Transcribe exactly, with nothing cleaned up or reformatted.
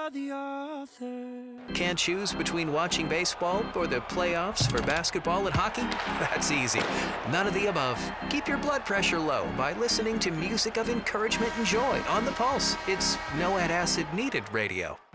are the author. Can't choose between watching baseball or the playoffs for basketball and hockey? That's easy. None of the above. Keep your blood pressure low by listening to music of encouragement and joy on The Pulse. It's no ad acid needed radio.